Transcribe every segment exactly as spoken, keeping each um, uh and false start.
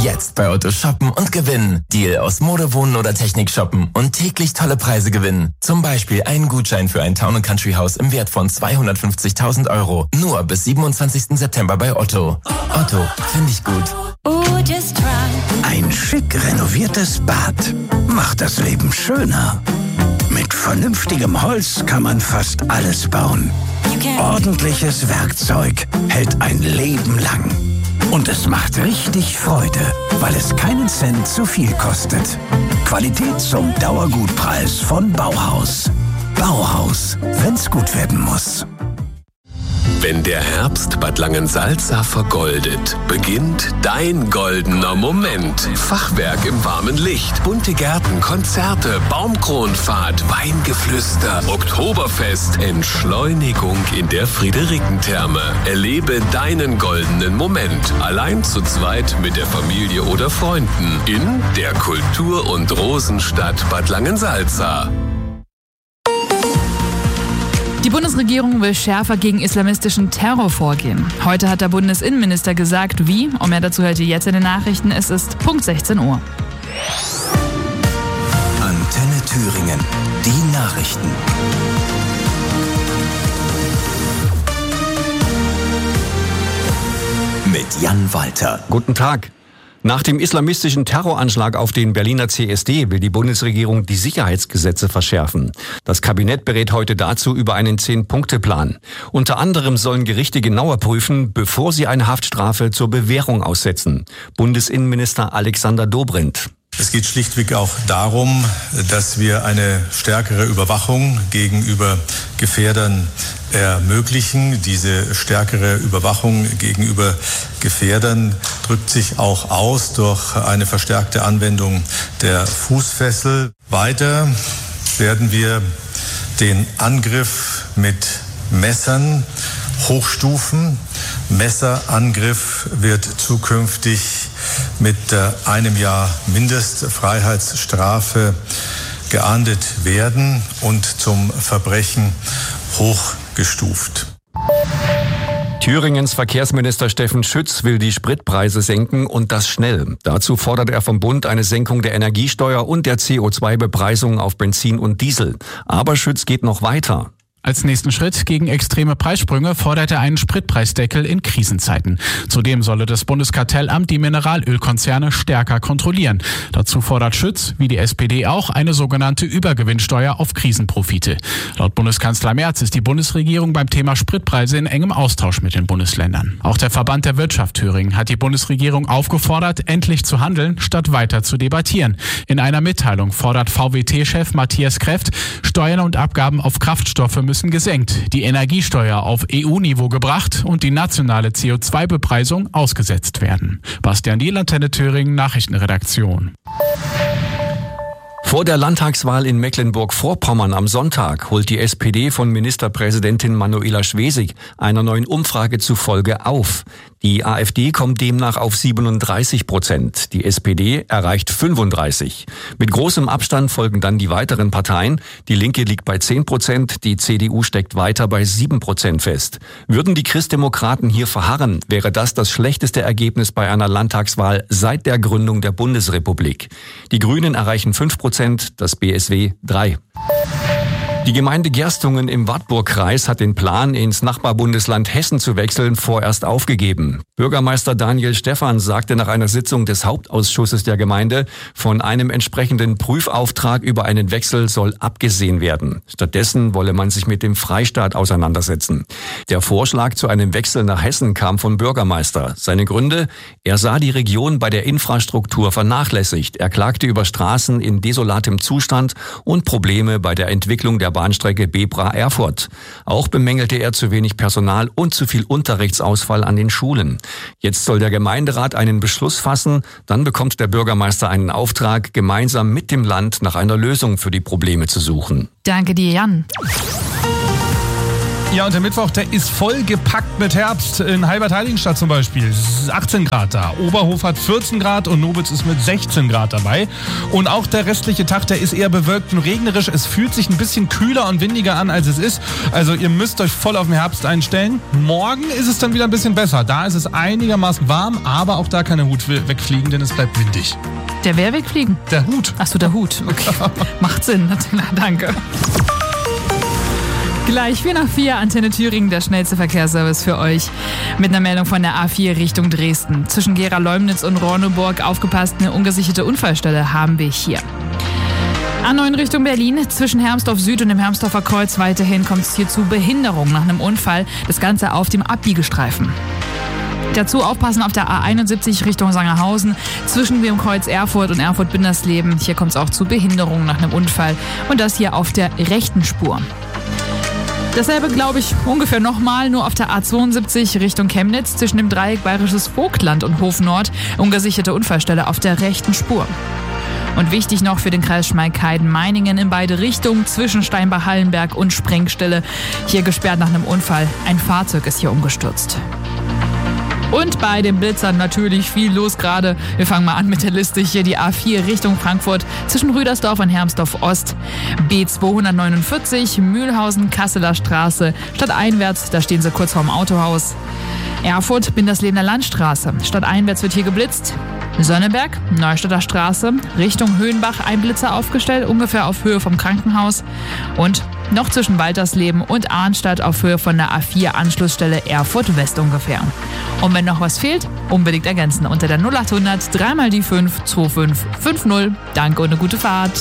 Jetzt bei Otto shoppen und gewinnen. Deal aus Mode, Wohnen oder Technik shoppen und täglich tolle Preise gewinnen. Zum Beispiel einen Gutschein für ein Town and Country Haus im Wert von zweihundertfünfzigtausend Euro. Nur bis siebenundzwanzigsten September bei Otto. Otto, finde ich gut. Ein schick renoviertes Bad macht das Leben schöner. Mit vernünftigem Holz kann man fast alles bauen. Ordentliches Werkzeug hält ein Leben lang. Und es macht richtig Freude, weil es keinen Cent zu viel kostet. Qualität zum Dauergutpreis von Bauhaus. Bauhaus, wenn's gut werden muss. Wenn der Herbst Bad Langensalza vergoldet, beginnt dein goldener Moment. Fachwerk im warmen Licht, bunte Gärten, Konzerte, Baumkronfahrt, Weingeflüster, Oktoberfest, Entschleunigung in der Friederikentherme. Erlebe deinen goldenen Moment, allein zu zweit mit der Familie oder Freunden in der Kultur- und Rosenstadt Bad Langensalza. Die Bundesregierung will schärfer gegen islamistischen Terror vorgehen. Heute hat der Bundesinnenminister gesagt, wie, und mehr dazu hört ihr jetzt in den Nachrichten, es ist Punkt sechzehn Uhr. Antenne Thüringen, die Nachrichten. Mit Jan Walter. Guten Tag. Nach dem islamistischen Terroranschlag auf den Berliner C S D will die Bundesregierung die Sicherheitsgesetze verschärfen. Das Kabinett berät heute dazu über einen Zehn-Punkte-Plan. Unter anderem sollen Gerichte genauer prüfen, bevor sie eine Haftstrafe zur Bewährung aussetzen. Bundesinnenminister Alexander Dobrindt. Es geht schlichtweg auch darum, dass wir eine stärkere Überwachung gegenüber Gefährdern ermöglichen. Diese stärkere Überwachung gegenüber Gefährdern drückt sich auch aus durch eine verstärkte Anwendung der Fußfessel. Weiter werden wir den Angriff mit Messern hochstufen. Messerangriff wird zukünftig mit einem Jahr Mindestfreiheitsstrafe geahndet werden und zum Verbrechen hochgestuft. Thüringens Verkehrsminister Steffen Schütz will die Spritpreise senken und das schnell. Dazu fordert er vom Bund eine Senkung der Energiesteuer und der C O zwei Bepreisung auf Benzin und Diesel. Aber Schütz geht noch weiter. Als nächsten Schritt gegen extreme Preissprünge fordert er einen Spritpreisdeckel in Krisenzeiten. Zudem solle das Bundeskartellamt die Mineralölkonzerne stärker kontrollieren. Dazu fordert Schütz, wie die S P D auch, eine sogenannte Übergewinnsteuer auf Krisenprofite. Laut Bundeskanzler Merz ist die Bundesregierung beim Thema Spritpreise in engem Austausch mit den Bundesländern. Auch der Verband der Wirtschaft Thüringen hat die Bundesregierung aufgefordert, endlich zu handeln, statt weiter zu debattieren. In einer Mitteilung fordert V W T-Chef Matthias Kräft, Steuern und Abgaben auf Kraftstoffe müssen gesenkt, die Energiesteuer auf E U-Niveau gebracht und die nationale C O zwei Bepreisung ausgesetzt werden. Bastian Diel, Antenne Thüringen, Nachrichtenredaktion. Vor der Landtagswahl in Mecklenburg-Vorpommern am Sonntag holt die S P D von Ministerpräsidentin Manuela Schwesig einer neuen Umfrage zufolge auf. Die AfD kommt demnach auf siebenunddreißig Prozent. Die S P D erreicht fünfunddreißig. Mit großem Abstand folgen dann die weiteren Parteien. Die Linke liegt bei zehn Prozent, die C D U steckt weiter bei sieben Prozent fest. Würden die Christdemokraten hier verharren, wäre das das schlechteste Ergebnis bei einer Landtagswahl seit der Gründung der Bundesrepublik. Die Grünen erreichen fünf Prozent, das B S W drei. Die Gemeinde Gerstungen im Wartburgkreis hat den Plan, ins Nachbarbundesland Hessen zu wechseln, vorerst aufgegeben. Bürgermeister Daniel Stephan sagte nach einer Sitzung des Hauptausschusses der Gemeinde, von einem entsprechenden Prüfauftrag über einen Wechsel soll abgesehen werden. Stattdessen wolle man sich mit dem Freistaat auseinandersetzen. Der Vorschlag zu einem Wechsel nach Hessen kam vom Bürgermeister. Seine Gründe? Er sah die Region bei der Infrastruktur vernachlässigt. Er klagte über Straßen in desolatem Zustand und Probleme bei der Entwicklung der Bahnstrecke Bebra-Erfurt. Auch bemängelte er zu wenig Personal und zu viel Unterrichtsausfall an den Schulen. Jetzt soll der Gemeinderat einen Beschluss fassen, dann bekommt der Bürgermeister einen Auftrag, gemeinsam mit dem Land nach einer Lösung für die Probleme zu suchen. Danke dir, Jan. Ja, und der Mittwoch, der ist voll gepackt mit Herbst. In Halbertheiligenstadt zum Beispiel. Es ist achtzehn Grad da. Oberhof hat vierzehn Grad und Nobitz ist mit sechzehn Grad dabei. Und auch der restliche Tag, der ist eher bewölkt und regnerisch. Es fühlt sich ein bisschen kühler und windiger an, als es ist. Also ihr müsst euch voll auf den Herbst einstellen. Morgen ist es dann wieder ein bisschen besser. Da ist es einigermaßen warm, aber auch da kann der Hut wegfliegen, denn es bleibt windig. Der wer wegfliegen? Der Hut. Achso, der Hut. Okay. Macht Sinn. Na, danke. Gleich vier nach vier, Antenne Thüringen, der schnellste Verkehrsservice für euch. Mit einer Meldung von der A vier Richtung Dresden. Zwischen Gera-Leumnitz und Ronneburg aufgepasst, eine ungesicherte Unfallstelle haben wir hier. A neun Richtung Berlin, zwischen Hermsdorf Süd und dem Hermsdorfer Kreuz weiterhin kommt es hier zu Behinderung nach einem Unfall. Das Ganze auf dem Abbiegestreifen. Dazu aufpassen auf der A einundsiebzig Richtung Sangerhausen, zwischen dem Kreuz Erfurt und Erfurt-Bindersleben. Hier kommt es auch zu Behinderung nach einem Unfall und das hier auf der rechten Spur. Dasselbe glaube ich ungefähr nochmal, nur auf der A zweiundsiebzig Richtung Chemnitz, zwischen dem Dreieck Bayerisches Vogtland und Hof Nord, ungesicherte Unfallstelle auf der rechten Spur. Und wichtig noch für den Kreis Schmalkalden-Meiningen in beide Richtungen, zwischen Steinbach-Hallenberg und Sprengstelle, hier gesperrt nach einem Unfall. Ein Fahrzeug ist hier umgestürzt. Und bei den Blitzern natürlich viel los gerade. Wir fangen mal an mit der Liste. Hier die A vier Richtung Frankfurt zwischen Rüdersdorf und Hermsdorf Ost. B zweihundertneunundvierzig Mühlhausen, Kasseler Straße. Stadteinwärts, da stehen sie kurz vorm Autohaus. Erfurt, Binderslebener Landstraße. Stadteinwärts wird hier geblitzt. Sonneberg, Neustadter Straße, Richtung Höhenbach ein Blitzer aufgestellt, ungefähr auf Höhe vom Krankenhaus. Und noch zwischen Waltersleben und Arnstadt auf Höhe von der A vier Anschlussstelle Erfurt West ungefähr. Und wenn noch was fehlt, unbedingt ergänzen unter der null achthundert drei mal die fünf zwei fünf fünf null. Danke und eine gute Fahrt.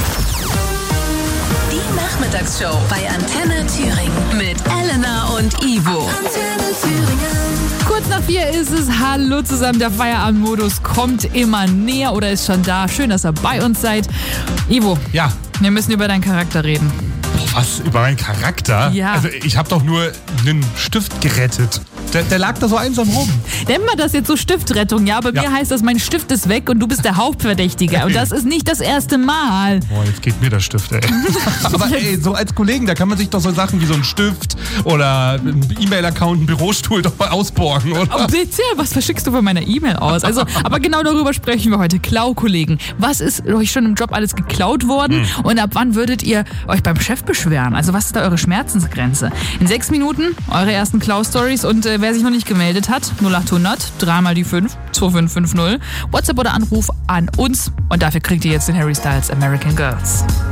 Die Nachmittagsshow bei Antenne Thüringen mit Elena und Ivo. Antenne Thüringen. Kurz nach vier ist es. Hallo zusammen, der Feierabendmodus kommt immer näher oder ist schon da. Schön, dass ihr bei uns seid. Ivo, ja, wir müssen über deinen Charakter reden. Was? Über meinen Charakter? Ja. Also ich habe doch nur einen Stift gerettet. Der, der lag da so einsam rum. Nennen wir das jetzt so Stiftrettung, ja? Bei ja. mir heißt das, mein Stift ist weg und du bist der Hauptverdächtige. Und das ist nicht das erste Mal. Boah, jetzt geht mir der Stift, ey. Aber ey, so als Kollegen, da kann man sich doch so Sachen wie so einen Stift oder einen E-Mail-Account, einen Bürostuhl doch mal ausborgen, oder? Oh, bitte, was verschickst du von meiner E-Mail aus? Also, aber genau darüber sprechen wir heute. Klau-Kollegen. Was ist euch schon im Job alles geklaut worden? Hm. Und ab wann würdet ihr euch beim Chef beschweren? Also was ist da eure Schmerzensgrenze? In sechs Minuten eure ersten Klau-Stories und äh, wer sich noch nicht gemeldet hat, null achthundert drei mal die fünf zwei fünf fünf null. WhatsApp oder Anruf an uns und dafür kriegt ihr jetzt den Harry Styles American Girls.